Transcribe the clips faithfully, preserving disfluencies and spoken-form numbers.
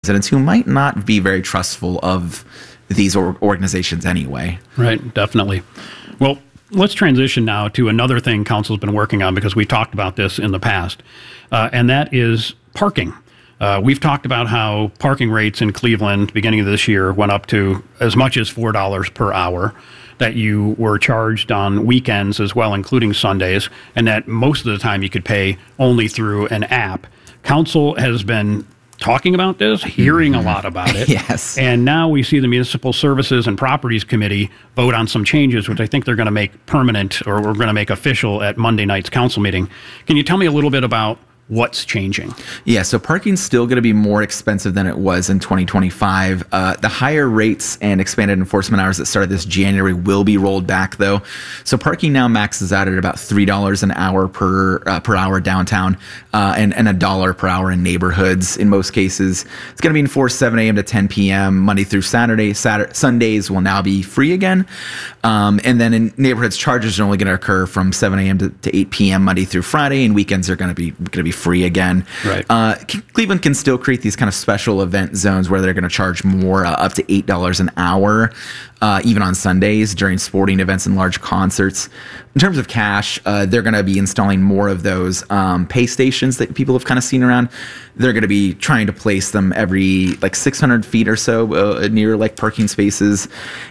residents who might not be very trustful of these or- organizations anyway. Right, definitely. Well, let's transition now to another thing council's been working on, because we talked about this in the past, uh, and that is parking. Uh, we've talked about how parking rates in Cleveland, beginning of this year, went up to as much as four dollars per hour, that you were charged on weekends as well, including Sundays, and that most of the time you could pay only through an app. Council has been talking about this, hearing mm-hmm. a lot about it. Yes. And now we see the Municipal Services and Properties Committee vote on some changes, which I think they're going to make permanent, or we're going to make official at Monday night's council meeting. Can you tell me a little bit about what's changing? Yeah, so parking's still going to be more expensive than it was in twenty twenty-five. Uh, the higher rates and expanded enforcement hours that started this January will be rolled back, though. So parking now maxes out at about three dollars an hour per uh, per hour downtown, uh, and, and a dollar per hour in neighborhoods in most cases. It's going to be enforced seven a.m. to ten p.m. Monday through Saturday. Saturday. Sundays will now be free again. Um, and then in neighborhoods, charges are only going to occur from seven a.m. to, to eight p.m. Monday through Friday, and weekends are going to be going to be free again. Right. Uh, Cleveland can still create these kind of special event zones where they're going to charge more, uh, up to eight dollars an hour, uh, even on Sundays during sporting events and large concerts. In terms of cash, uh, they're going to be installing more of those um, pay stations that people have kind of seen around. They're going to be trying to place them every like six hundred feet or so uh, near like parking spaces.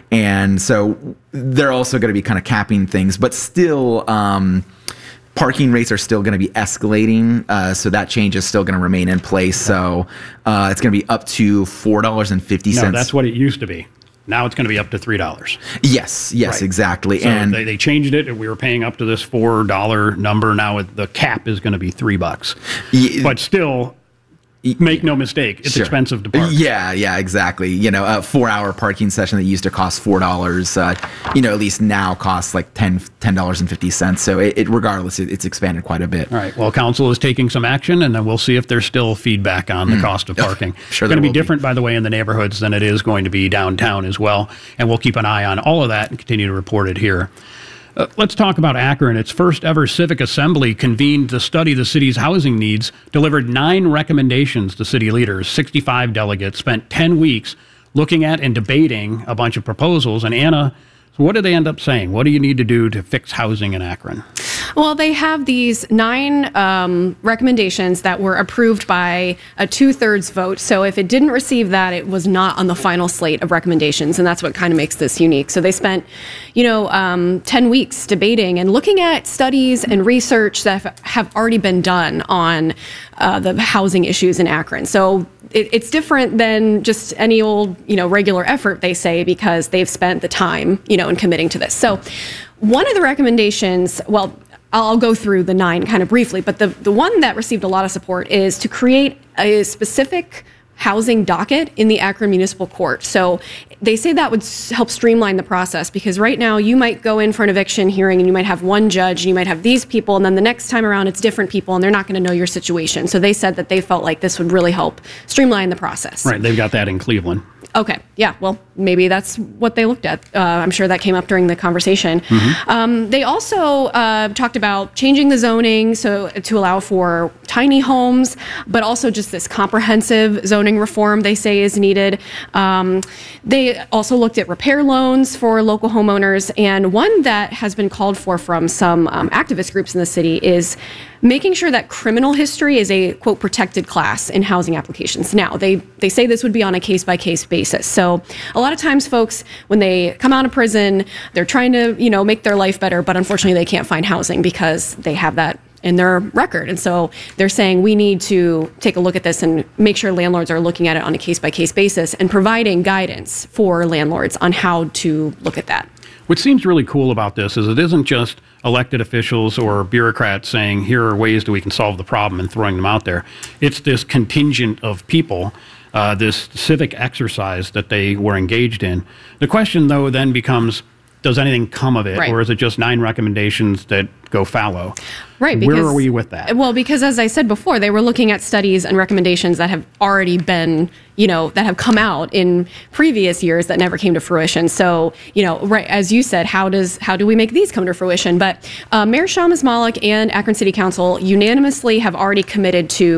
And so they're also going to be kind of capping things, but still, um, parking rates are still going to be escalating, uh, so that change is still going to remain in place. So uh, it's going to be up to four dollars and fifty cents. No, that's what it used to be. Now it's going to be up to three dollars. Yes, yes, right. Exactly. So and they, they changed it, and we were paying up to this four dollars number. Now the cap is going to be three bucks. Yeah, but still, make no mistake, it's sure. expensive to park. Yeah, yeah, exactly. You know, a four-hour parking session that used to cost four dollars, uh, you know, at least now costs like ten dollars and fifty cents. So it, it regardless, it, it's expanded quite a bit. All right. Well, council is taking some action, and then we'll see if there's still feedback on the mm. cost of parking. Oh, sure, it's going to be be different, by the way, in the neighborhoods than it is going to be downtown as well. And we'll keep an eye on all of that and continue to report it here. Uh, let's talk about Akron. Its first ever civic assembly convened to study the city's housing needs, delivered nine recommendations to city leaders. sixty-five delegates spent ten weeks looking at and debating a bunch of proposals. And Anna, so what did they end up saying? What do you need to do to fix housing in Akron? Well, they have these nine um, recommendations that were approved by a two-thirds vote. So if it didn't receive that, it was not on the final slate of recommendations, and that's what kind of makes this unique. So they spent, you know, um, ten weeks debating and looking at studies and research that have already been done on uh, the housing issues in Akron. So it, it's different than just any old, you know, regular effort, they say, because they've spent the time, you know, in committing to this. So one of the recommendations, well, I'll go through the nine kind of briefly, but the, the one that received a lot of support is to create a specific housing docket in the Akron Municipal Court. So they say that would help streamline the process, because right now you might go in for an eviction hearing and you might have one judge and you might have these people, and then the next time around it's different people and they're not going to know your situation. So they said that they felt like this would really help streamline the process. Right, they've got that in Cleveland. Okay, yeah, well, maybe that's what they looked at. Uh, I'm sure that came up during the conversation. Mm-hmm. Um, they also uh, talked about changing the zoning so to allow for tiny homes, but also just this comprehensive zoning reform they say is needed. Um, they also looked at repair loans for local homeowners, and one that has been called for from some um, activist groups in the city is making sure that criminal history is a, quote, protected class in housing applications. Now, they, they say this would be on a case-by-case basis. So a lot of times folks, when they come out of prison, they're trying to, you know, make their life better, but unfortunately they can't find housing because they have that in their record. And so they're saying we need to take a look at this and make sure landlords are looking at it on a case-by-case basis and providing guidance for landlords on how to look at that. What seems really cool about this is it isn't just elected officials or bureaucrats saying, here are ways that we can solve the problem and throwing them out there. It's this contingent of people, uh, this civic exercise that they were engaged in. The question, though, then becomes, does anything come of it? Right. Or is it just nine recommendations that go fallow? Right. Because, where are we with that? Well, because as I said before, they were looking at studies and recommendations that have already been, you know, that have come out in previous years that never came to fruition. So, you know, right, as you said, how does how do we make these come to fruition? But uh, Mayor Shammas Malik and Akron City Council unanimously have already committed to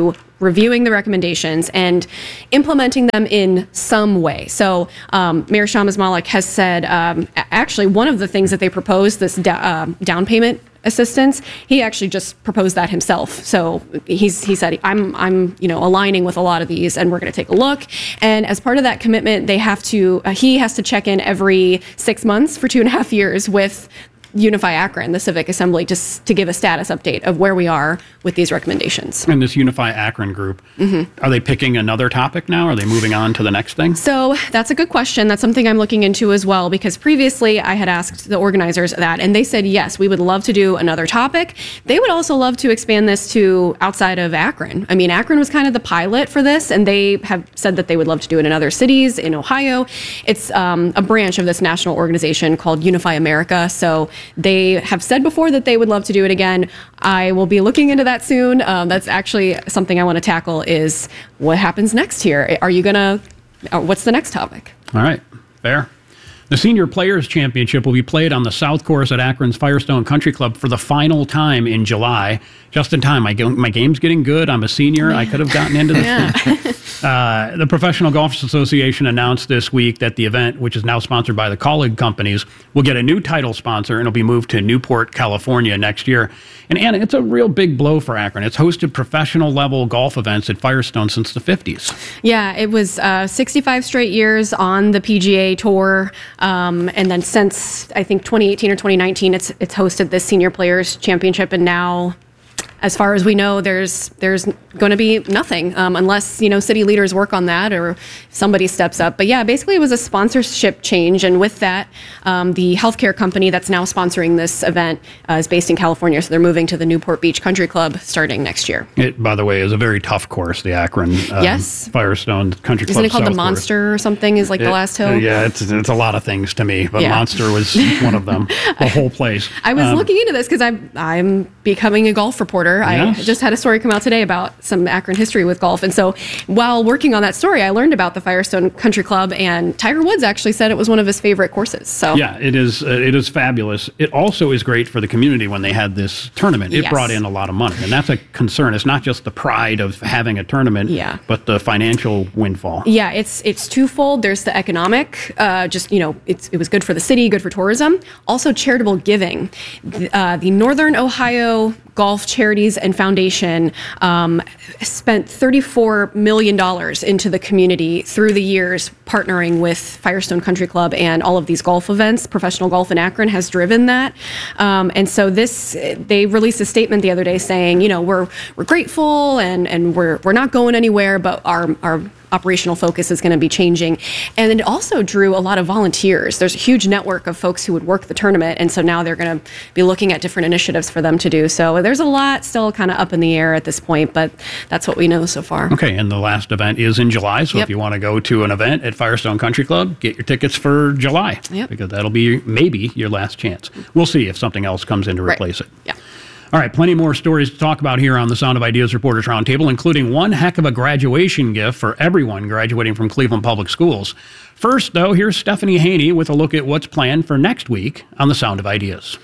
reviewing the recommendations and implementing them in some way. So um, Mayor Shamaz Malik has said, um, actually, one of the things that they proposed, this da- uh, down payment assistance, he actually just proposed that himself. So he's he said, I'm I'm you know aligning with a lot of these, and we're going to take a look. And as part of that commitment, they have to uh, he has to check in every six months for two and a half years with Unify Akron, the Civic Assembly, just to give a status update of where we are with these recommendations. And this Unify Akron group, mm-hmm. are they picking another topic now? Are they moving on to the next thing? So that's a good question. That's something I'm looking into as well, because previously I had asked the organizers that, and they said, yes, we would love to do another topic. They would also love to expand this to outside of Akron. I mean, Akron was kind of the pilot for this, and they have said that they would love to do it in other cities in Ohio. It's um, a branch of this national organization called Unify America. So they have said before that they would love to do it again. I will be looking into that soon. Um, that's actually something I want to tackle is what happens next here. Are you going to, what's the next topic? All right, fair. The Senior Players Championship will be played on the South Course at Akron's Firestone Country Club for the final time in July. Just in time. My, my game's getting good. I'm a senior. I could have gotten into this yeah. thing. Uh, the Professional Golfers Association announced this week that the event, which is now sponsored by the Colleague Companies, will get a new title sponsor, and it'll be moved to Newport, California next year. And Anna, it's a real big blow for Akron. It's hosted professional-level golf events at Firestone since the fifties. Yeah, it was uh, sixty-five straight years on the P G A Tour. Um, and then since, I think, twenty eighteen or twenty nineteen, it's it's hosted this Senior Players Championship, and now, as far as we know, there's there's going to be nothing um, unless, you know, city leaders work on that or somebody steps up. But yeah, basically it was a sponsorship change. And with that, um, the healthcare company that's now sponsoring this event uh, is based in California. So they're moving to the Newport Beach Country Club starting next year. It, by the way, is a very tough course, the Akron um, yes. Firestone Country Club. Isn't it called South the Monster course. Or something is like it, the last hill? Uh, yeah, it's, it's a lot of things to me, but yeah. Monster was one of them, the whole place. I was um, looking into this because I'm, I'm becoming a golf reporter. Yes. I just had a story come out today about some Akron history with golf. And so while working on that story, I learned about the Firestone Country Club, and Tiger Woods actually said it was one of his favorite courses. So yeah, it is. Uh, it is fabulous. It also is great for the community when they had this tournament. It yes. brought in a lot of money, and that's a concern. It's not just the pride of having a tournament, yeah. but the financial windfall. Yeah, it's it's twofold. There's the economic, uh, just, you know, it's, it was good for the city, good for tourism. Also charitable giving. The, uh, the Northern Ohio Golf Charities and Foundation um, spent thirty-four million dollars into the community through the years, partnering with Firestone Country Club and all of these golf events. Professional Golf in Akron has driven that. Um, and so this, they released a statement the other day saying, you know, we're we're grateful and, and we're we're not going anywhere, but our our operational focus is going to be changing. And it also drew a lot of volunteers. There's a huge network of folks who would work the tournament, and so now they're going to be looking at different initiatives for them to do. So there's a lot still kind of up in the air at this point, but that's what we know so far. Okay, and the last event is in July, so yep. if you want to go to an event at Firestone Country Club, get your tickets for July, yep. because that'll be maybe your last chance. We'll see if something else comes in to replace right. it. Yeah. All right, plenty more stories to talk about here on the Sound of Ideas Reporters Roundtable, including one heck of a graduation gift for everyone graduating from Cleveland Public Schools. First, though, here's Stephanie Haney with a look at what's planned for next week on the Sound of Ideas.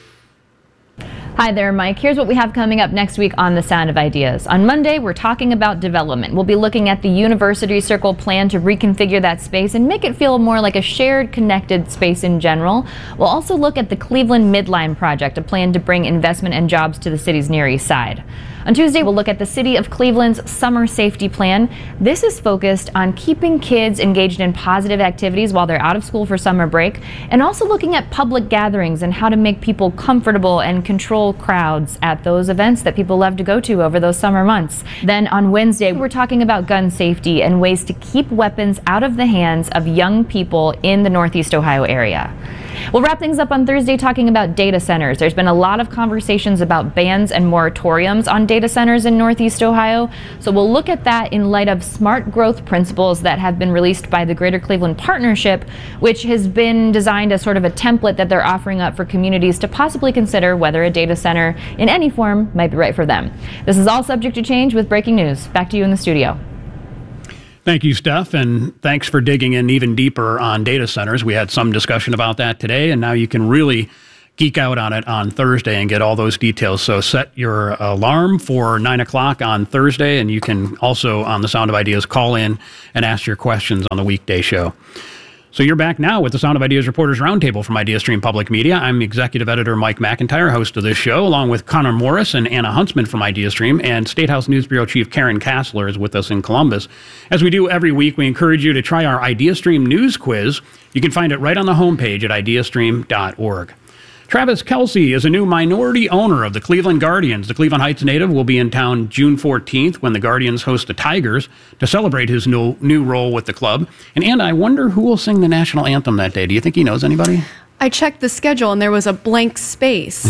Hi there, Mike. Here's what we have coming up next week on The Sound of Ideas. On Monday, we're talking about development. We'll be looking at the University Circle plan to reconfigure that space and make it feel more like a shared, connected space in general. We'll also look at the Cleveland Midline Project, a plan to bring investment and jobs to the city's Near East Side. On Tuesday, we'll look at the City of Cleveland's Summer Safety Plan. This is focused on keeping kids engaged in positive activities while they're out of school for summer break, and also looking at public gatherings and how to make people comfortable and control crowds at those events that people love to go to over those summer months. Then on Wednesday, we're talking about gun safety and ways to keep weapons out of the hands of young people in the Northeast Ohio area. We'll wrap things up on Thursday talking about data centers. There's been a lot of conversations about bans and moratoriums on data centers in Northeast Ohio, so we'll look at that in light of smart growth principles that have been released by the Greater Cleveland Partnership, which has been designed as sort of a template that they're offering up for communities to possibly consider whether a data center in any form might be right for them. This is all subject to change with breaking news. Back to you in the studio. Thank you, Steph, and thanks for digging in even deeper on data centers. We had some discussion about that today, and now you can really geek out on it on Thursday and get all those details. So set your alarm for nine o'clock on Thursday, and you can also, on the Sound of Ideas, call in and ask your questions on the weekday show. So you're back now with the Sound of Ideas Reporters Roundtable from IdeaStream Public Media. I'm Executive Editor Mike McIntyre, host of this show, along with Connor Morris and Anna Huntsman from IdeaStream, and State House News Bureau Chief Karen Kassler is with us in Columbus. As we do every week, we encourage you to try our IdeaStream News Quiz. You can find it right on the homepage at ideastream dot org. Travis Kelce is a new minority owner of the Cleveland Guardians. The Cleveland Heights native will be in town June fourteenth when the Guardians host the Tigers to celebrate his new, new role with the club. And Anna, I wonder who will sing the national anthem that day. Do you think he knows anybody? I checked the schedule and there was a blank space.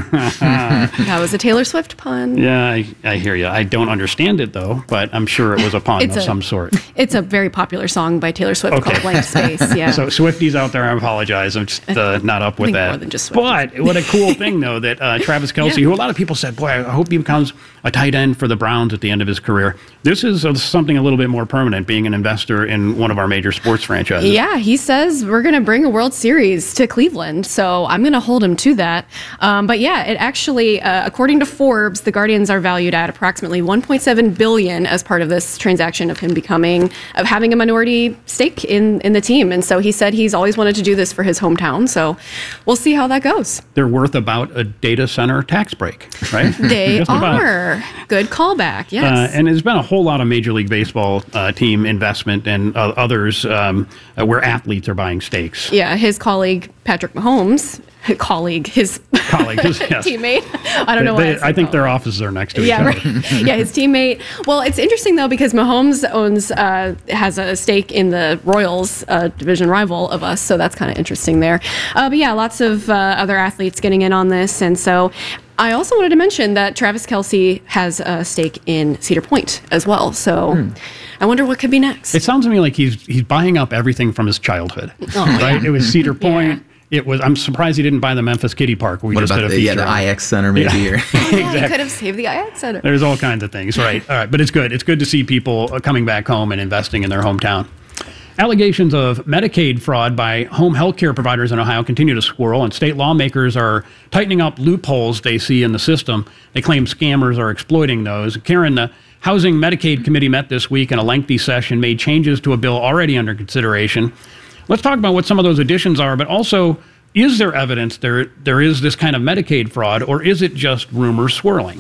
That was a Taylor Swift pun. Yeah, I, I hear you. I don't understand it, though, but I'm sure it was a pun It's of a- some sort. It's a very popular song by Taylor Swift Okay. called Blank Space. Yeah. So Swifties out there, I apologize. I'm just uh, not up with think that. more than just but what a cool thing, though, that uh, Travis Kelce, Yeah. who a lot of people said, boy, I hope he becomes a tight end for the Browns at the end of his career. This is uh, something a little bit more permanent, being an investor in one of our major sports franchises. Yeah, he says we're going to bring a World Series to Cleveland, so I'm going to hold him to that. Um, but yeah, it actually, uh, according to Forbes, the Guardians are valued at approximately one point seven billion dollars as part of this transaction of him becoming, of having a minority stake in in the team. And so he said he's always wanted to do this for his hometown. So we'll see how that goes. They're worth about a data center tax break, right? They Just about. are. Good callback. Yes. Uh, and there's been a whole lot of Major League Baseball uh, team investment and uh, others um, uh, where athletes are buying stakes. Yeah, his colleague Patrick Mahomes, colleague, his Colleague, yes. teammate. I don't know why. They- I, said I think their colleague. offices are next to each Yeah, other. right. Yeah, his teammate. Well, it's interesting though because Mahomes owns uh, has a stake in the Royals, uh, division rival of us, so that's kind of interesting there. Uh, but yeah, lots of uh, other athletes getting in on this, and so. I also wanted to mention that Travis Kelce has a stake in Cedar Point as well. So Hmm. I wonder what could be next. It sounds to me like he's he's buying up everything from his childhood. Oh, right? yeah. It was Cedar Point. It was. I'm surprised he didn't buy the Memphis Kiddie Park. We What just about did a the, feature yeah, the on. I X Center maybe? Or Yeah, he could have saved the I X Center. There's all kinds of things, right? All right, but it's good. It's good to see people uh, coming back home and investing in their hometown. Allegations of Medicaid fraud by home health care providers in Ohio continue to swirl, and state lawmakers are tightening up loopholes they see in the system. They claim scammers are exploiting those. Karen, the Housing Medicaid Committee met this week in a lengthy session, made changes to a bill already under consideration. Let's talk about what some of those additions are, but also, is there evidence there there is this kind of Medicaid fraud, or is it just rumors swirling?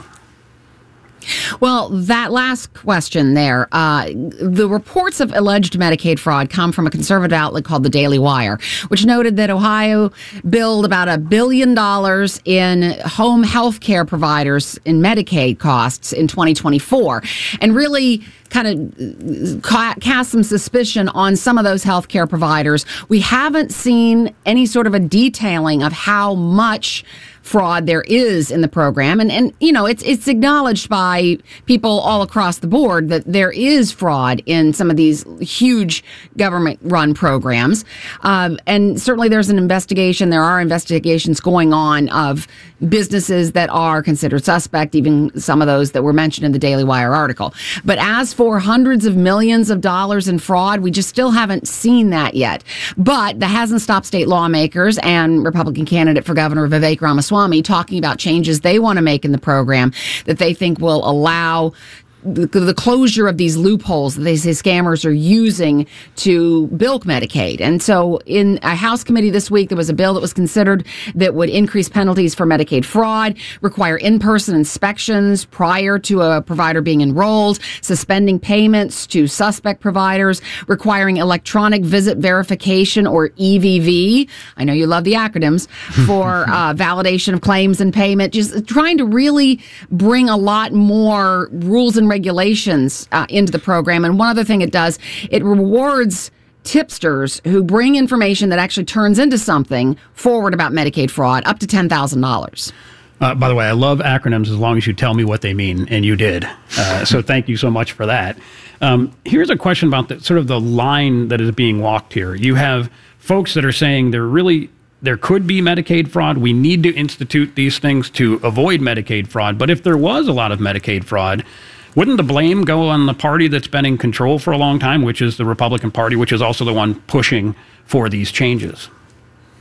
Well, that last question there, uh, the reports of alleged Medicaid fraud come from a conservative outlet called the Daily Wire, which noted that Ohio billed about a billion dollars in home health care providers in Medicaid costs in twenty twenty-four, and really kind of ca- cast some suspicion on some of those healthcare providers. We haven't seen any sort of a detailing of how much fraud there is in the program. And, and you know, it's it's acknowledged by people all across the board that there is fraud in some of these huge government-run programs. Um, and certainly there's an investigation. There are investigations going on of businesses that are considered suspect, even some of those that were mentioned in the Daily Wire article. But as for hundreds of millions of dollars in fraud, we just still haven't seen that yet. But that hasn't stopped state lawmakers and Republican candidate for governor Vivek Ramaswamy talking about changes they want to make in the program that they think will allow the, the closure of these loopholes that they say scammers are using to bilk Medicaid. And so in a House committee this week, there was a bill that was considered that would increase penalties for Medicaid fraud, require in-person inspections prior to a provider being enrolled, suspending payments to suspect providers, requiring electronic visit verification or E V V. I know you love the acronyms for uh, validation of claims and payment, just trying to really bring a lot more rules and regulations uh, into the program. And one other thing it does, it rewards tipsters who bring information that actually turns into something forward about Medicaid fraud up to ten thousand dollars. Uh, by the way, I love acronyms as long as you tell me what they mean, and you did. Uh, so thank you so much for that. Um, here's a question about the, sort of the line that is being walked here. You have folks that are saying there really there could be Medicaid fraud. We need to institute these things to avoid Medicaid fraud. But if there was a lot of Medicaid fraud, wouldn't the blame go on the party that's been in control for a long time, which is the Republican Party, which is also the one pushing for these changes?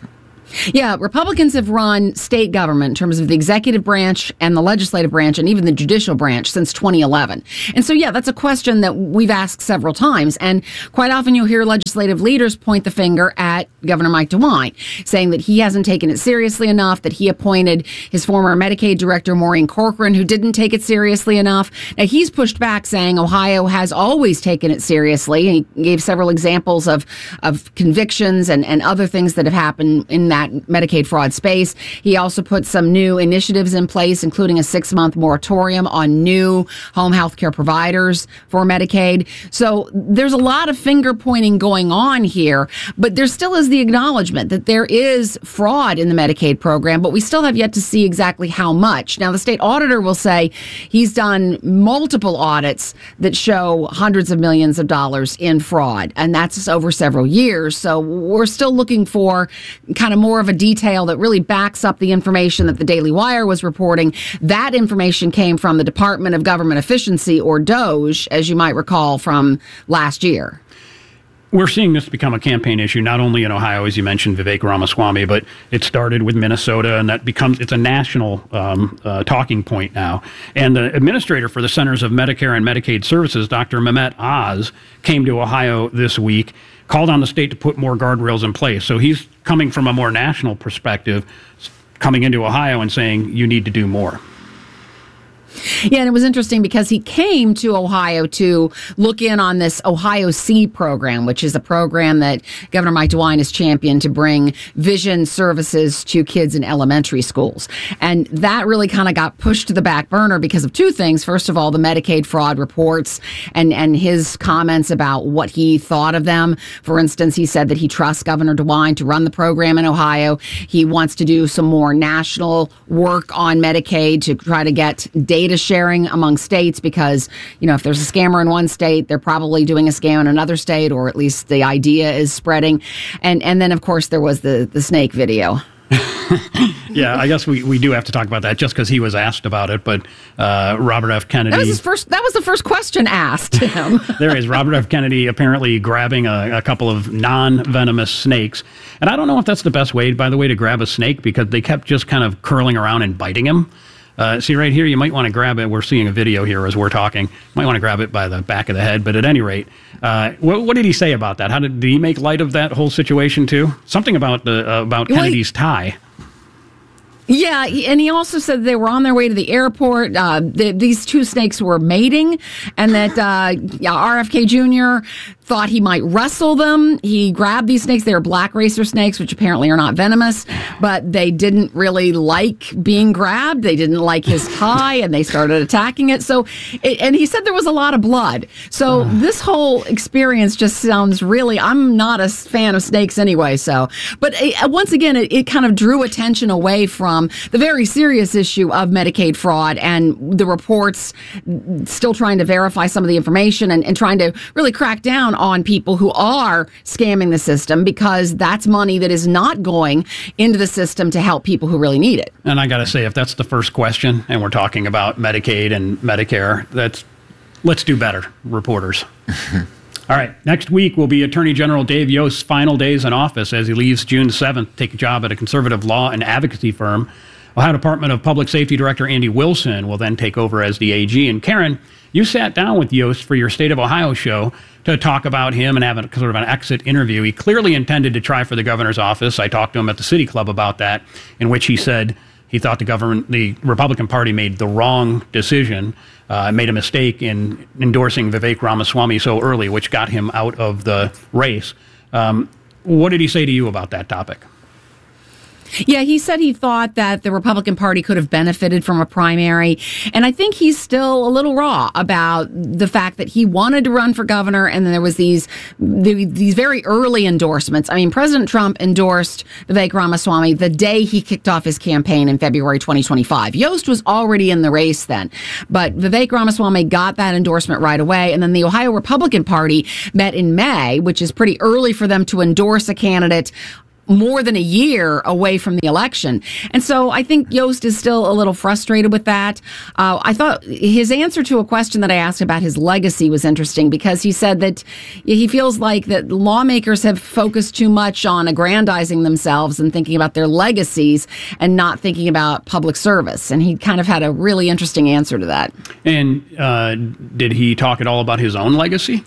Yeah, Republicans have run state government in terms of the executive branch and the legislative branch and even the judicial branch since twenty eleven. And so, yeah, that's a question that we've asked several times. And quite often you'll hear legislative leaders point the finger at Governor Mike DeWine, saying that he hasn't taken it seriously enough, that he appointed his former Medicaid director, Maureen Corcoran, who didn't take it seriously enough. Now, he's pushed back, saying Ohio has always taken it seriously. And he gave several examples of, of convictions and, and other things that have happened in that Medicaid fraud space. He also put some new initiatives in place, including a six-month moratorium on new home health care providers for Medicaid. So there's a lot of finger-pointing going on here, but there still is the acknowledgement that there is fraud in the Medicaid program, but we still have yet to see exactly how much. Now, the state auditor will say he's done multiple audits that show hundreds of millions of dollars in fraud, and that's over several years. So we're still looking for kind of more of a detail that really backs up the information that the Daily Wire was reporting. That information came from the Department of Government Efficiency, or DOGE, as you might recall from last year. We're seeing this become a campaign issue, not only in Ohio, as you mentioned, Vivek Ramaswamy, but it started with Minnesota, and that becomes, it's a national um, uh, talking point now. And the administrator for the Centers of Medicare and Medicaid Services, Doctor Mehmet Oz, came to Ohio this week, called on the state to put more guardrails in place. So he's coming from a more national perspective, coming into Ohio and saying, you need to do more. Yeah, and it was interesting because he came to Ohio to look in on this Ohio C program, which is a program that Governor Mike DeWine has championed to bring vision services to kids in elementary schools. And that really kind of got pushed to the back burner because of two things. First of all, the Medicaid fraud reports and, and his comments about what he thought of them. For instance, he said that he trusts Governor DeWine to run the program in Ohio. He wants to do some more national work on Medicaid to try to get data data sharing among states because, you know, if there's a scammer in one state, they're probably doing a scam in another state, or at least the idea is spreading. And and then, of course, there was the, the snake video. Yeah, I guess we, we do have to talk about that just because he was asked about it. But uh, Robert F. Kennedy. That was his first. That was the first question asked to him. There is Robert F. Kennedy apparently grabbing a, a couple of non-venomous snakes. And I don't know if that's the best way, by the way, to grab a snake because they kept just kind of curling around and biting him. Uh, see right here, you might want to grab it. We're seeing a video here as we're talking. Might want to grab it by the back of the head. But at any rate, uh, what, what did he say about that? How did, did he make light of that whole situation too? Something about the uh, about well, Kennedy's tie. Yeah, and he also said they were on their way to the airport. Uh, the, these two snakes were mating, and that uh, yeah, R F K Junior thought he might wrestle them. He grabbed these snakes. They were black racer snakes, which apparently are not venomous, but they didn't really like being grabbed. They didn't like his tie, and they started attacking it. So, it, and he said there was a lot of blood. So uh. this whole experience just sounds really, I'm not a fan of snakes anyway, so. But it, once again, it, it kind of drew attention away from the very serious issue of Medicaid fraud and the reports still trying to verify some of the information and, and trying to really crack down on people who are scamming the system, because that's money that is not going into the system to help people who really need it. And I got to say, if that's the first question and we're talking about Medicaid and Medicare, that's let's do better, reporters. All right, next week will be Attorney General Dave Yost's final days in office as he leaves June seventh to take a job at a conservative law and advocacy firm. Ohio Department of Public Safety Director Andy Wilson will then take over as the A G. And Karen, you sat down with Yost for your State of Ohio show to talk about him and have a, sort of an exit interview. He clearly intended to try for the governor's office. I talked to him at the City Club about that, in which he said he thought the government, the Republican Party made the wrong decision, uh, made a mistake in endorsing Vivek Ramaswamy so early, which got him out of the race. Um, what did he say to you about that topic? Yeah, he said he thought that the Republican Party could have benefited from a primary. And I think he's still a little raw about the fact that he wanted to run for governor. And then there was these, these very early endorsements. I mean, President Trump endorsed Vivek Ramaswamy the day he kicked off his campaign in February twenty twenty-five. Yost was already in the race then, but Vivek Ramaswamy got that endorsement right away. And then the Ohio Republican Party met in May, which is pretty early for them to endorse a candidate more than a year away from the election. And so I think Yost is still a little frustrated with that. Uh, I thought his answer to a question that I asked about his legacy was interesting, because he said that he feels like that lawmakers have focused too much on aggrandizing themselves and thinking about their legacies and not thinking about public service. And he kind of had a really interesting answer to that. And uh, did he talk at all about his own legacy?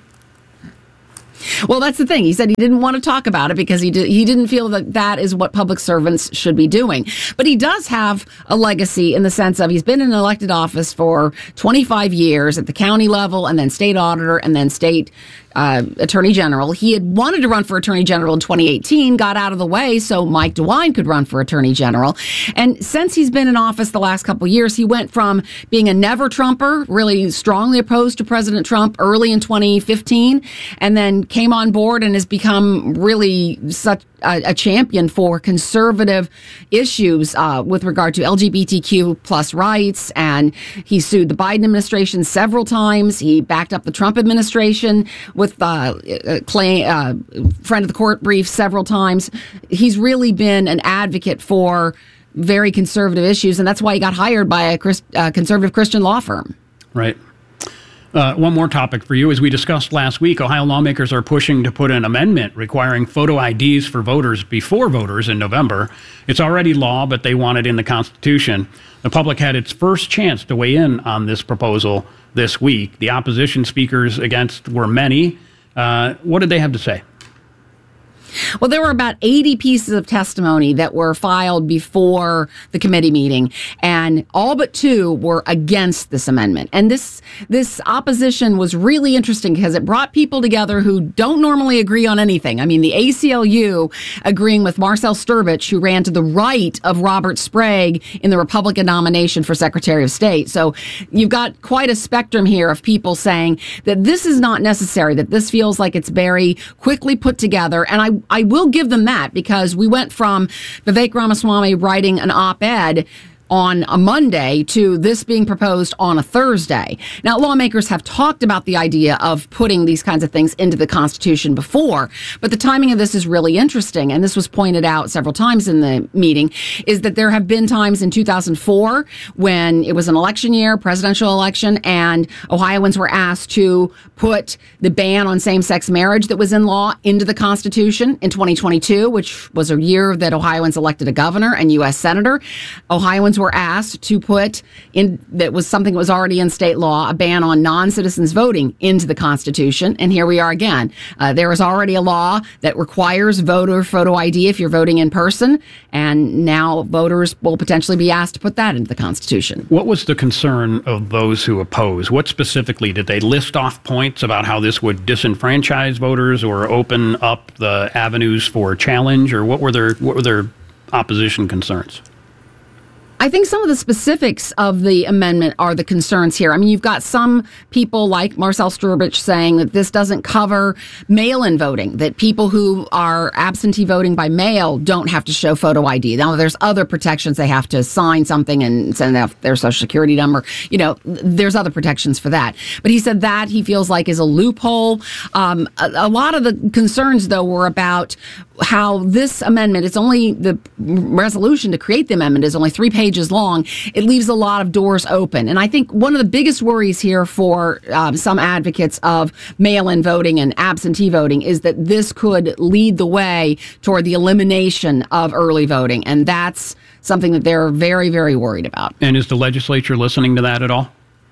Well, that's the thing. He said he didn't want to talk about it because he did, he didn't feel that that is what public servants should be doing. But he does have a legacy in the sense of he's been in elected office for twenty-five years at the county level, and then state auditor, and then state uh, attorney general. He had wanted to run for attorney general in twenty eighteen, got out of the way so Mike DeWine could run for attorney general. And since he's been in office the last couple of years, he went from being a never Trumper, really strongly opposed to President Trump early in twenty fifteen, and then came on board and has become really such a, a champion for conservative issues uh, with regard to L G B T Q plus rights. And he sued the Biden administration several times. He backed up the Trump administration with uh, a claim, uh, friend of the court brief several times. He's really been an advocate for very conservative issues, and that's why he got hired by a Christ, uh, conservative Christian law firm. Right. Uh, one more topic for you. As we discussed last week, Ohio lawmakers are pushing to put an amendment requiring photo I Ds for voters before voters in November. It's already law, but they want it in the Constitution. The public had its first chance to weigh in on this proposal this week. The opposition speakers against were many. Uh, what did they have to say? Well, there were about eighty pieces of testimony that were filed before the committee meeting, and all but two were against this amendment. And this this opposition was really interesting because it brought people together who don't normally agree on anything. I mean, the A C L U agreeing with Marcel Sturbich, who ran to the right of Robert Sprague in the Republican nomination for Secretary of State. So you've got quite a spectrum here of people saying that this is not necessary, that this feels like it's very quickly put together. And I I will give them that, because we went from Vivek Ramaswamy writing an op-ed on a Monday to this being proposed on a Thursday. Now, lawmakers have talked about the idea of putting these kinds of things into the Constitution before, but the timing of this is really interesting, and this was pointed out several times in the meeting, is that there have been times in two thousand four when it was an election year, presidential election, and Ohioans were asked to put the ban on same-sex marriage that was in law into the Constitution. In twenty twenty-two, which was a year that Ohioans elected a governor and U S senator, Ohioans were asked to put in, that was something that was already in state law, a ban on non-citizens voting into the Constitution. And here we are again. Uh, there is already a law that requires voter photo I D if you're voting in person. And now voters will potentially be asked to put that into the Constitution. What was the concern of those who oppose? What specifically did they list off points about how this would disenfranchise voters or open up the avenues for challenge? Or what were their, what were their opposition concerns? I think some of the specifics of the amendment are the concerns here. I mean, you've got some people like Marcel Sturbich saying that this doesn't cover mail-in voting, that people who are absentee voting by mail don't have to show photo I D. Now, there's other protections. They have to sign something and send out their social security number. You know, there's other protections for that. But he said that he feels like is a loophole. Um, a, a lot of the concerns, though, were about how this amendment, it's only the resolution to create the amendment is only three pages long. It leaves a lot of doors open. And I think one of the biggest worries here for um, some advocates of mail-in voting and absentee voting is that this could lead the way toward the elimination of early voting. And that's something that they're very, very worried about. And is the legislature listening to that at all?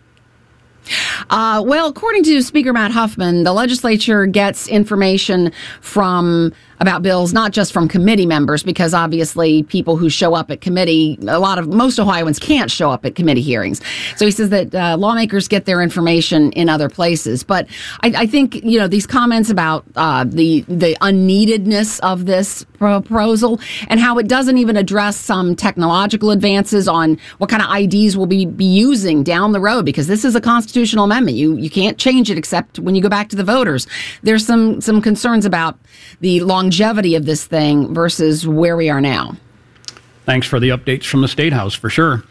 Uh, well, according to Speaker Matt Huffman, the legislature gets information from about bills, not just from committee members, because obviously people who show up at committee, a lot of, most Ohioans can't show up at committee hearings. So he says that uh, lawmakers get their information in other places. But I, I think, you know, these comments about uh, the, the unneededness of this proposal and how it doesn't even address some technological advances on what kind of I Ds we'll be, be using down the road, because this is a constitutional amendment. You, you can't change it except when you go back to the voters. There's some, some concerns about the longevity of this thing versus where we are now. Thanks for the updates from the State House, for sure.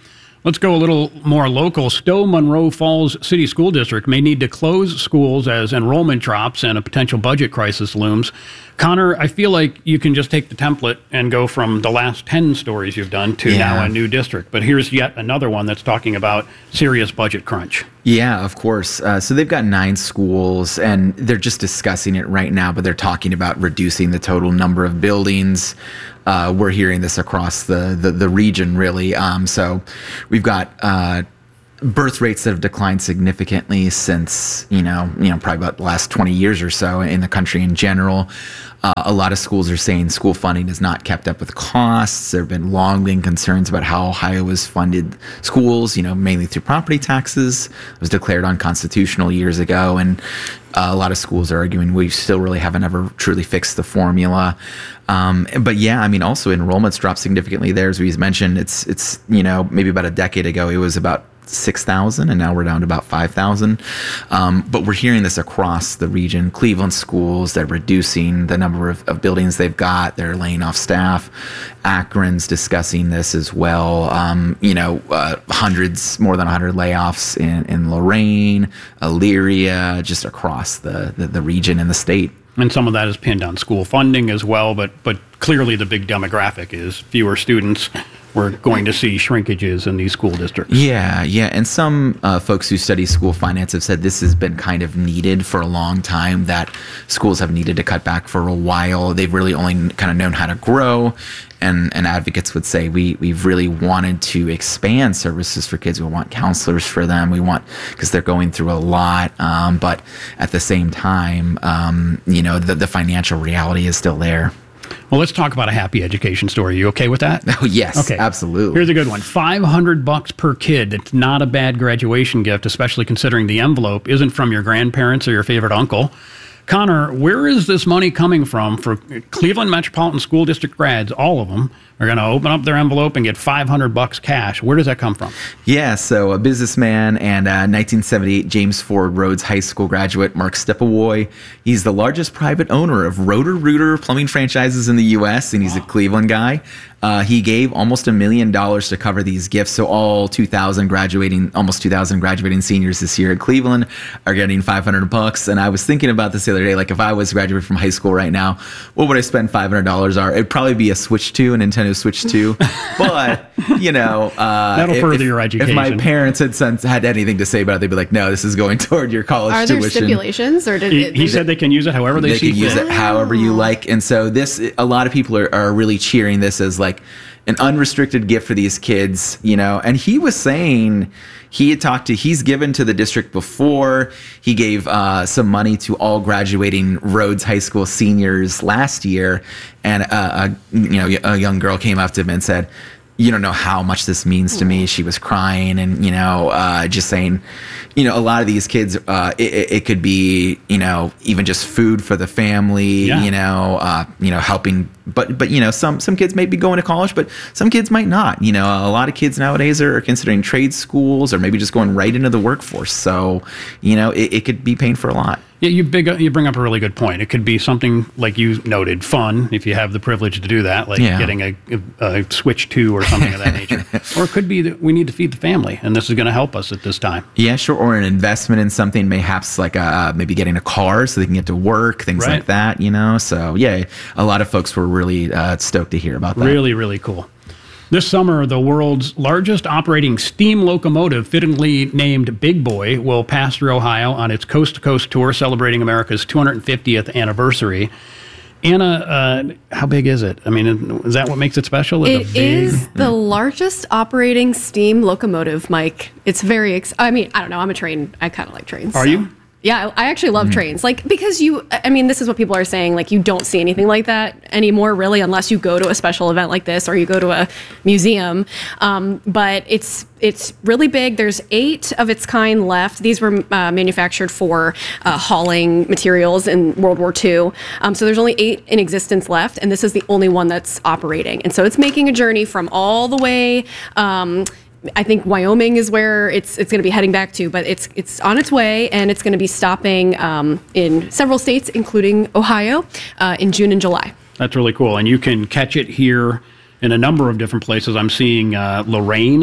Let's go a little more local. Stowe Monroe Falls City School District may need to close schools as enrollment drops and a potential budget crisis looms. Connor, I feel like you can just take the template and go from the last ten stories you've done to Yeah. now a new district. But here's yet another one that's talking about serious budget crunch. Yeah, of course. Uh, so they've got nine schools, and they're just discussing it right now, but they're talking about reducing the total number of buildings. Uh, we're hearing this across the, the, the region, really. Um, so we've got uh, birth rates that have declined significantly since, you know, you know, probably about the last twenty years or so in the country in general. Uh, a lot of schools are saying school funding has not kept up with costs. There have been long-been concerns about how Ohio has funded schools, you know, mainly through property taxes. It was declared unconstitutional years ago, and uh, a lot of schools are arguing we still really haven't ever truly fixed the formula. Um, but yeah, I mean, also enrollments dropped significantly there, as we mentioned. It's it's you know maybe about a decade ago it was about six thousand, and now we're down to about five thousand. Um, but we're hearing this across the region. Cleveland schools, they're reducing the number of, of buildings they've got. They're laying off staff. Akron's discussing this as well. Um, you know, uh, hundreds, more than one hundred layoffs in, in Lorain, Elyria, just across the, the, the region and the state. And some of that is pinned on school funding as well, but but clearly the big demographic is fewer students. We're going to see shrinkages in these school districts. Yeah, yeah. And some uh, folks who study school finance have said this has been kind of needed for a long time, that schools have needed to cut back for a while. They've really only kind of known how to grow. And, and advocates would say we, we've really wanted to expand services for kids. We want counselors for them. We want, because they're going through a lot. Um, but at the same time, um, you know, the, the financial reality is still there. Well, let's talk about a happy education story. You okay with that? Oh, yes, okay. Absolutely. Here's a good one. five hundred bucks per kid. It's not a bad graduation gift, especially considering the envelope isn't from your grandparents or your favorite uncle. Connor, where is this money coming from for Cleveland Metropolitan School District grads? All of them are going to open up their envelope and get five hundred bucks cash. Where does that come from? Yeah, so a businessman and uh, nineteen seventy-eight James Ford Rhodes High School graduate, Mark Stepawoy. He's the largest private owner of Roto-Rooter plumbing franchises in the U S, and he's wow. a Cleveland guy. Uh, he gave almost a million dollars to cover these gifts. So all two thousand graduating, almost two thousand graduating seniors this year at Cleveland are getting five hundred bucks. And I was thinking about this the other day. Like, if I was graduating from high school right now, what would I spend five hundred dollars on? It'd probably be a Switch two, a Nintendo Switch two. But, you know, uh, that'll if, further if, your education. If my parents had sent, had anything to say about it, they'd be like, no, this is going toward your college Are tuition. there stipulations? Or did he, it, he said they can use it however they, they see can use fit. it however you like. And so this, a lot of people are, are really cheering this as like an unrestricted gift for these kids, you know. And he was saying he had talked to, he's given to the district before. He gave uh, some money to all graduating Rhodes High School seniors last year. And uh, a, you know, a young girl came up to him and said, you don't know how much this means to me. She was crying and, you know, uh, just saying, you know, a lot of these kids, uh, it, it could be, you know, even just food for the family, yeah. you know, uh, you know, helping. But, but you know, some, some kids may be going to college, but some kids might not. You know, a lot of kids nowadays are considering trade schools or maybe just going right into the workforce. So, you know, it, it could be paying for a lot. Yeah, you big you bring up a really good point. It could be something like you noted, fun, if you have the privilege to do that, like yeah. getting a, a, a Switch two or something of that nature. Or it could be that we need to feed the family, and this is going to help us at this time. Yeah, sure. Or an investment in something, perhaps like a, maybe getting a car so they can get to work, things right. like that, you know. So, yeah, a lot of folks were really uh, stoked to hear about that. Really, really cool. This summer, the world's largest operating steam locomotive, fittingly named Big Boy, will pass through Ohio on its coast-to-coast tour celebrating America's two hundred fiftieth anniversary. Anna, uh, how big is it? I mean, is that what makes it special? Is it, it big, is the largest operating steam locomotive, Mike. It's very, ex- I mean, I don't know. I'm a train. I kind of like trains. Are so. you? Yeah, I actually love mm-hmm. trains. Like, because you, I mean, this is what people are saying. Like, you don't see anything like that anymore, really, unless you go to a special event like this or you go to a museum. Um, but it's it's really big. There's eight of its kind left. These were uh, manufactured for uh, hauling materials in World War Two. Um, so there's only eight in existence left, and this is the only one that's operating. And so it's making a journey from all the way. Um, I think Wyoming is where it's it's going to be heading back to, but it's it's on its way, and it's going to be stopping um, in several states, including Ohio, uh, in June and July. That's really cool, and you can catch it here in a number of different places. I'm seeing uh, Lorain.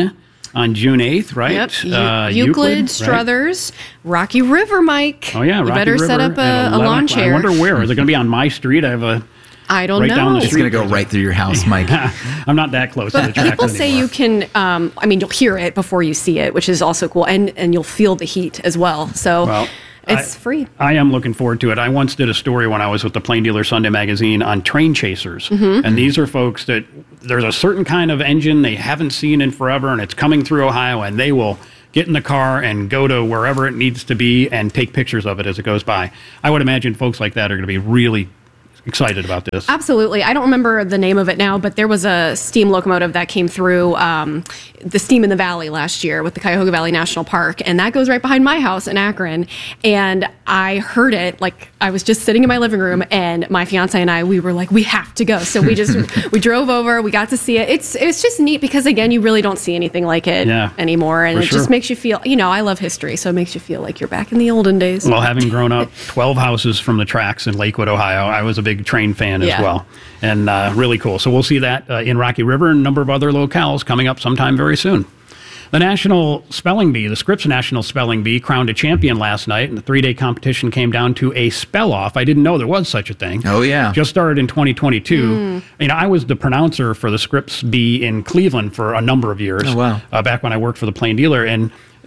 on June eighth, right? Yep. Eu- Uh, Euclid, right? Struthers, Rocky River, Mike. Oh, yeah. You Rocky better River set up at a, a lawn eleven. chair. I wonder where. Is it going to be on my street? I have a... I don't right know. down the It's street. going to go right through your house, Mike. I'm not that close to the But track people say anymore. you can. Um, I mean, you'll hear it before you see it, which is also cool, and and you'll feel the heat as well. So Well, it's I- free. I am looking forward to it. I once did a story when I was with the Plain Dealer Sunday magazine on train chasers. Mm-hmm. And these are folks that there's a certain kind of engine they haven't seen in forever, and it's coming through Ohio, and they will get in the car and go to wherever it needs to be and take pictures of it as it goes by. I would imagine folks like that are going to be really excited about this. Absolutely. I don't remember the name of it now, but there was a steam locomotive that came through um, the Steam in the Valley last year with the Cuyahoga Valley National Park, and that goes right behind my house in Akron. And I heard it, like I was just sitting in my living room, and my fiance and I, we were like, we have to go. So we just we drove over, we got to see it. It's it's just neat because again, you really don't see anything like it Yeah, anymore, and for it sure. just makes you feel. You know, I love history, so it makes you feel like you're back in the olden days. Well, having grown up twelve houses from the tracks in Lakewood, Ohio, I was a big train fan as Yeah. well. And uh, really cool. So we'll see that uh, in Rocky River and a number of other locales coming up sometime very soon. The National Spelling Bee, the Scripps National Spelling Bee, crowned a champion last night, and the three-day competition came down to a spell-off. I didn't know there was such a thing. Oh, yeah. Just started in twenty twenty-two. You know, I was the pronouncer for the Scripps Bee in Cleveland for a number of years. Oh, wow. Uh, back when I worked for the Plain Dealer, and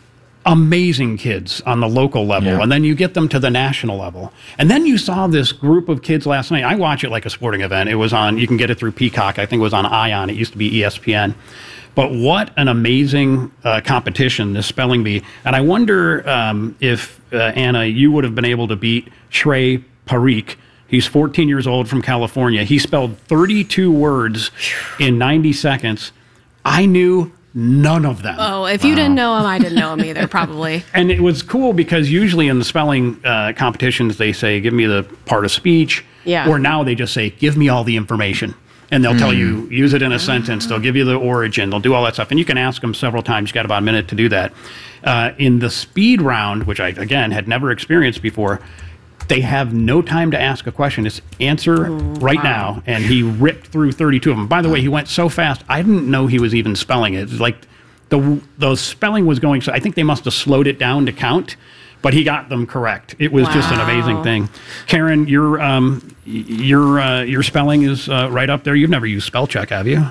amazing kids on the local level, Yeah. and then you get them to the national level. And then you saw this group of kids last night. I watch it like a sporting event. It was on, you can get it through Peacock. I think it was on Ion. It used to be E S P N. But what an amazing uh, competition, this spelling bee. And I wonder um, if, uh, Anna, you would have been able to beat Trey Parikh. He's fourteen years old from California. He spelled thirty-two words in ninety seconds. I knew none of them. Oh, if you didn't know him, I didn't know him either, probably. And it was cool because usually in the spelling uh, competitions, they say, give me the part of speech. Yeah. Or now they just say, give me all the information. And they'll tell you, use it in a sentence. They'll give you the origin. They'll do all that stuff. And you can ask them several times. You've got about a minute to do that. Uh, in the speed round, which I, again, had never experienced before, they have no time to ask a question. It's answer right now. And he ripped through thirty-two of them. By the way, he went so fast, I didn't know he was even spelling it. It's like the the spelling was going, so I think they must have slowed it down to count, but he got them correct. It was just an Wow. amazing thing. Karen, your um, y- your uh, your spelling is uh, right up there. You've never used spell check, have you?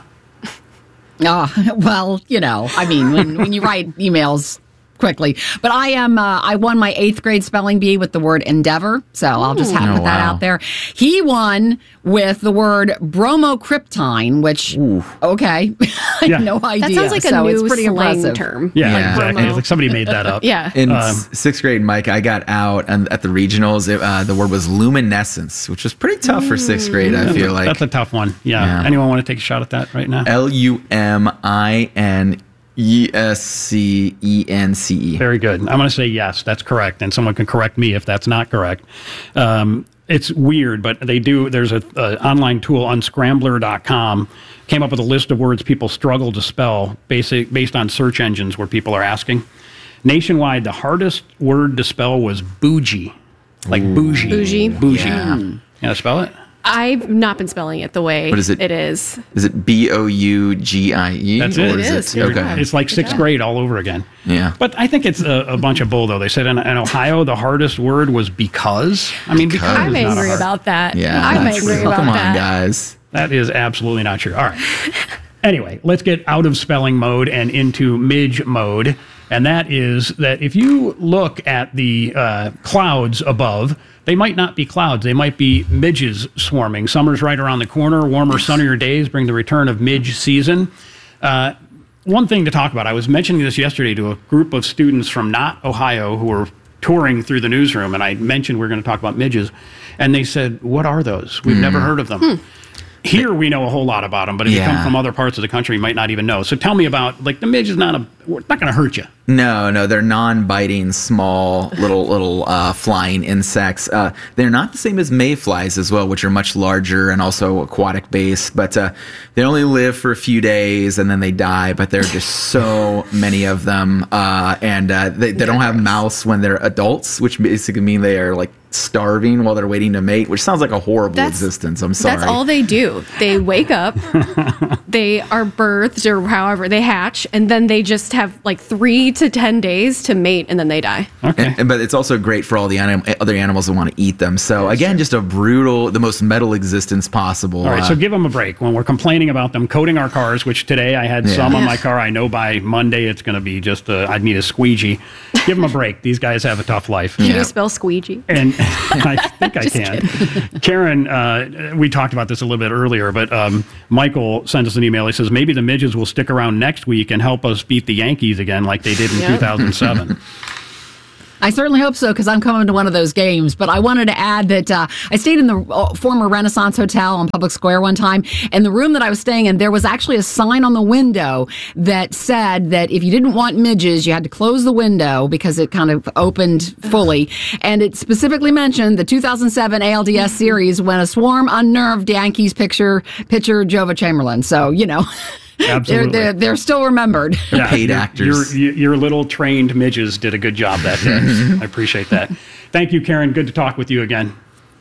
Oh, well, you know, I mean, when, when you write emails quickly. But I am, uh, I won my eighth grade spelling bee with the word endeavor. So I'll just have to Oh, put that wow. out there. He won with the word bromocryptine, which, okay, I Yeah. had no idea. That sounds like a so it's new pretty slang impressive. term. Yeah, Yeah. exactly. bromo. It's like somebody made that up. Yeah. In Um, s- sixth grade, Mike, I got out and at the regionals. It, uh, the word was luminescence, which was pretty tough for sixth grade. I feel like That's a tough one. Yeah. Yeah. Anyone want to take a shot at that right now? L U M I N E S C E N C E. Very good. I'm going to say yes, that's correct. And someone can correct me if that's not correct. Um, it's weird, but they do. There's a, a online tool, unscrambler dot com, came up with a list of words people struggle to spell basic, based on search engines where people are asking. Nationwide, the hardest word to spell was bougie. Like bougie. Bougie. Bougie. Yeah. You know, spell it? I've not been spelling it the way What is it? it is. Is it B O U G I E? That's Or it. It is. Good Okay. job. It's like sixth grade all over again. Yeah. But I think it's a, a bunch of bull, though. They said in, in Ohio, the hardest word was because. I mean, because, I'm is not a angry hard- about that. Yeah. I'm that's angry true. about Come on, that. guys. That is absolutely not true. All right. Anyway, let's get out of spelling mode and into midge mode. And that is that if you look at the uh, clouds above, they might not be clouds. They might be midges swarming. Summer's right around the corner. Warmer, sunnier days bring the return of midge season. Uh, one thing to talk about, I was mentioning this yesterday to a group of students from not Ohio who were touring through the newsroom, and I mentioned we are going to talk about midges, and they said, what are those? We've never heard of them. Here we know a whole lot about them, but if you Yeah. come from other parts of the country, you might not even know. So tell me about, like, the midge is not a, it's not going to hurt you. No, no, they're non-biting, small, little, little uh, flying insects. Uh, they're not the same as mayflies as well, which are much larger and also aquatic based. But uh, they only live for a few days and then they die. But there are just so many of them, uh, and uh, they, they don't have mouths when they're adults, which basically mean they are like starving while they're waiting to mate, which sounds like a horrible That's- existence. I'm sorry. That's all they do. They wake up, they are birthed or however they hatch, and then they just have like three to ten days to mate, and then they die. Okay. And, and- but it's also great for all the anim- other animals that want to eat them. So again, just a brutal, the most metal existence possible. All right, Uh, so give them a break. When we're complaining about them coating our cars, which today I had Yeah. some on my car. I know by Monday it's going to be just, a, I'd need a squeegee. Give them a break. These guys have a tough life. Can Yeah. you spell squeegee? And I think I can. Karen, uh, we talked about this a little bit earlier, but um, Michael sent us an email. He says, maybe the midgets will stick around next week and help us beat the Yankees again like they did in Yep. two thousand seven. I certainly hope so, because I'm coming to one of those games. But I wanted to add that uh, I stayed in the uh, former Renaissance Hotel on Public Square one time, and the room that I was staying in, there was actually a sign on the window that said that if you didn't want midges, you had to close the window because it kind of opened fully. And it specifically mentioned the two thousand seven A L D S series when a swarm unnerved Yankees pitcher, pitcher Jova Chamberlain. So, you know. Absolutely. They're, they're, they're still remembered. Yeah, paid your- actors. Your, your little trained midges did a good job that day. I appreciate that. Thank you, Karen. Good to talk with you again.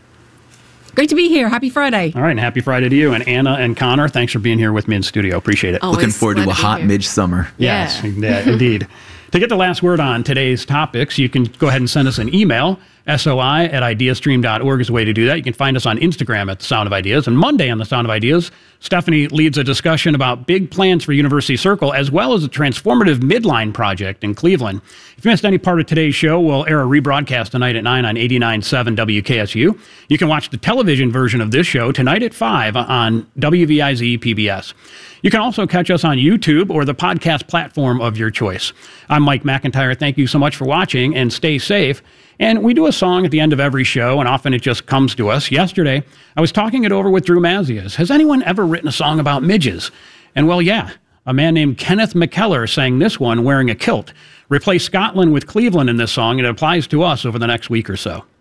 Great to be here. Happy Friday. All right, and happy Friday to you. And Anna and Connor, thanks for being here with me in studio. Appreciate it. Always looking forward to glad a to be hot here. midge summer. Yes, Yeah. yeah, indeed. To get the last word on today's topics, you can go ahead and send us an email. soi at ideastream dot org is a way to do that. You can find us on Instagram at The Sound of Ideas. And Monday on The Sound of Ideas, Stephanie leads a discussion about big plans for University Circle, as well as a transformative midline project in Cleveland. If you missed any part of today's show, we'll air a rebroadcast tonight at nine on eighty-nine point seven W K S U. You can watch the television version of this show tonight at five on W V I Z P B S. You can also catch us on YouTube or the podcast platform of your choice. I'm Mike McIntyre. Thank you so much for watching, and stay safe. And we do a song at the end of every show, and often it just comes to us. Yesterday, I was talking it over with Drew Mazias. Has anyone ever written a song about midges? And well, yeah, a man named Kenneth McKellar sang this one wearing a kilt. Replace Scotland with Cleveland in this song, and it applies to us over the next week or so.